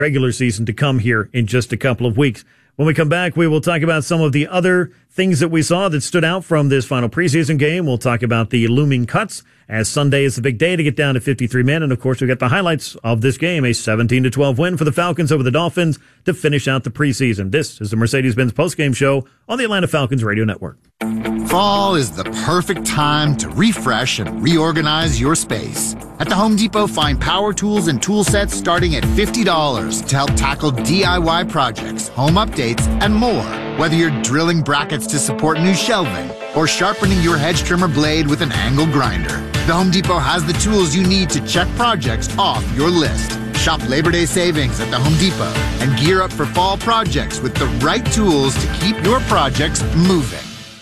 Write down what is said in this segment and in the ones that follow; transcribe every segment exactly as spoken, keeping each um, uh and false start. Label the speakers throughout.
Speaker 1: regular season to come here in just a couple of weeks. When we come back, we will talk about some of the other things that we saw that stood out from this final preseason game. We'll talk about the looming cuts, as Sunday is the big day to get down to fifty-three men. And, of course, we've got the highlights of this game, a seventeen to twelve win for the Falcons over the Dolphins to finish out the preseason. This is the Mercedes-Benz postgame show on the Atlanta Falcons Radio Network.
Speaker 2: Fall is the perfect time to refresh and reorganize your space. At the Home Depot, find power tools and tool sets starting at fifty dollars to help tackle D I Y projects, home updates, and more. Whether you're drilling brackets to support new shelving or sharpening your hedge trimmer blade with an angle grinder, the Home Depot has the tools you need to check projects off your list. Shop Labor Day savings at the Home Depot and gear up for fall projects with the right tools to keep your projects moving.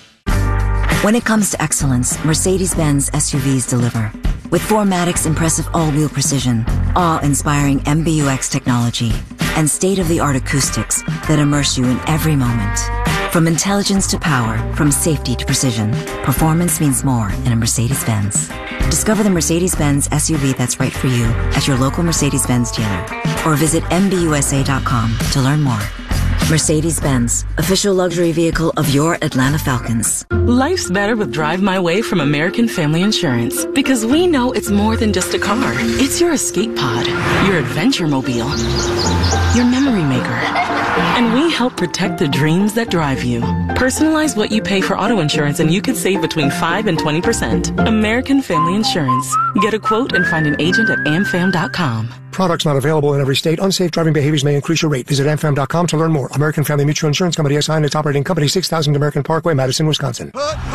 Speaker 3: When it comes to excellence, Mercedes-Benz S U Vs deliver. With four Matic's impressive all-wheel precision, awe-inspiring M B U X technology, and state-of-the-art acoustics that immerse you in every moment. From intelligence to power, from safety to precision, performance means more in a Mercedes-Benz. Discover the Mercedes-Benz S U V that's right for you at your local Mercedes-Benz dealer, or visit M B U S A dot com to learn more. Mercedes-Benz, official luxury vehicle of your Atlanta Falcons.
Speaker 4: Life's better with Drive My Way from American Family Insurance, because we know it's more than just a car. It's your escape pod, your adventure mobile, your memory maker. And we help protect the dreams that drive you. Personalize what you pay for auto insurance and you could save between five and twenty percent. American Family Insurance. Get a quote and find an agent at A M fam dot com.
Speaker 5: Products not available in every state. Unsafe driving behaviors may increase your rate. Visit A M fam dot com to learn more. American Family Mutual Insurance Company S I and its operating company, six thousand American Parkway, Madison, Wisconsin.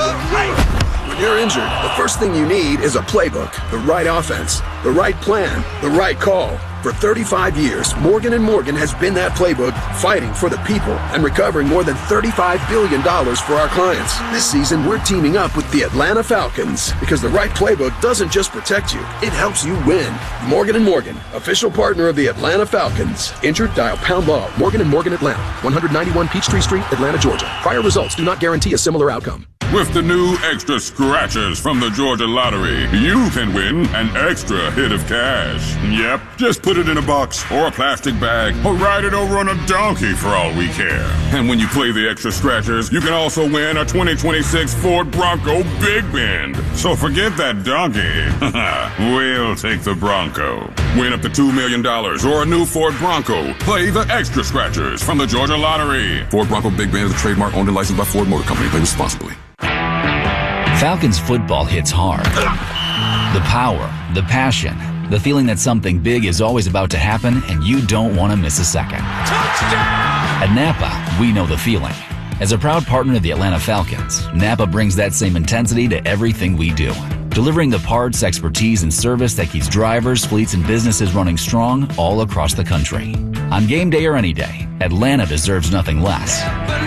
Speaker 6: When you're injured, the first thing you need is a playbook, the right offense, the right plan, the right call. For thirty-five years, Morgan and Morgan has been that playbook, fighting for the people and recovering more than thirty-five billion dollars for our clients. This season, we're teaming up with the Atlanta Falcons, because the right playbook doesn't just protect you, it helps you win. Morgan and Morgan, official partner of the Atlanta Falcons. Injured? Dial pound law. Morgan and Morgan Atlanta, one ninety-one Peachtree Street, Atlanta, Georgia. Prior results do not guarantee a similar outcome.
Speaker 7: With the new extra scratchers from the Georgia Lottery, you can win an extra hit of cash. Yep, just put it in a box or a plastic bag or ride it over on a donkey for all we care. And when you play the extra scratchers, you can also win a twenty twenty-six Ford Bronco Big Bend. So forget that donkey. We'll take the Bronco. Win up to two million dollars or a new Ford Bronco. Play the extra scratchers from the Georgia Lottery. Ford Bronco Big Bend is a trademark owned and licensed by Ford Motor Company. Play responsibly.
Speaker 8: Falcons football hits hard. The power, the passion, the feeling that something big is always about to happen and you don't want to miss a second. Touchdown! At Napa, we know the feeling. As a proud partner of the Atlanta Falcons, Napa brings that same intensity to everything we do, delivering the parts, expertise, and service that keeps drivers, fleets, and businesses running strong all across the country. On game day or any day, Atlanta deserves nothing less.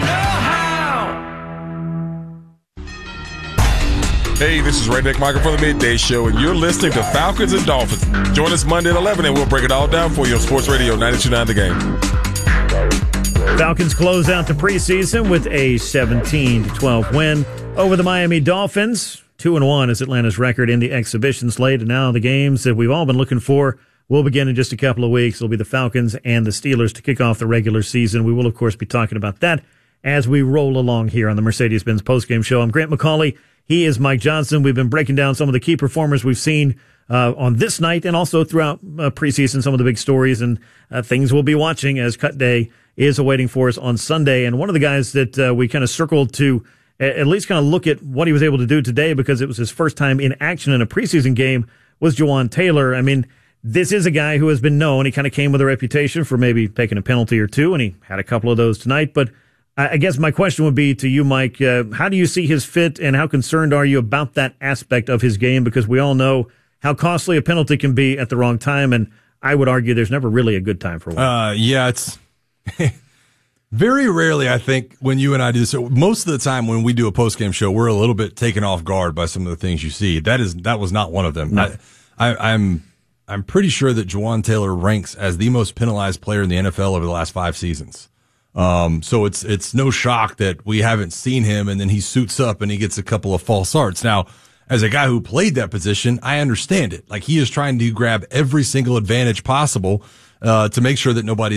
Speaker 9: Hey, this is Redneck Michael for the Midday Show, and you're listening to Falcons and Dolphins. Join us Monday at eleven, and we'll break it all down for you on Sports Radio ninety-two point nine The Game.
Speaker 1: Falcons close out the preseason with a seventeen to twelve win over the Miami Dolphins. two and one is Atlanta's record in the exhibition slate, and now the games that we've all been looking for will begin in just a couple of weeks. It'll be the Falcons and the Steelers to kick off the regular season. We will, of course, be talking about that as we roll along here on the Mercedes-Benz postgame show. I'm Grant McCauley. He is Mike Johnson. We've been breaking down some of the key performers we've seen uh, on this night and also throughout uh, preseason, some of the big stories and uh, things we'll be watching as Cut Day is awaiting for us on Sunday. And one of the guys that uh, we kind of circled to at least kind of look at what he was able to do today, because it was his first time in action in a preseason game, was Jawaan Taylor. I mean, this is a guy who has been known. He kind of came with a reputation for maybe taking a penalty or two, and he had a couple of those tonight. But I guess my question would be to you, Mike, uh, how do you see his fit, and how concerned are you about that aspect of his game? Because we all know how costly a penalty can be at the wrong time, and I would argue there's never really a good time for one.
Speaker 10: Uh, yeah, it's very rarely, I think, when you and I do this. So most of the time when we do a post-game show, we're a little bit taken off guard by some of the things you see. That is that was not one of them. No. I, I, I'm I'm pretty sure that Jawaan Taylor ranks as the most penalized player in the N F L over the last five seasons. Um, so it's, it's no shock that we haven't seen him, and then he suits up and he gets a couple of false starts. Now, as a guy who played that position, I understand it. Like, he is trying to grab every single advantage possible uh, to make sure that nobody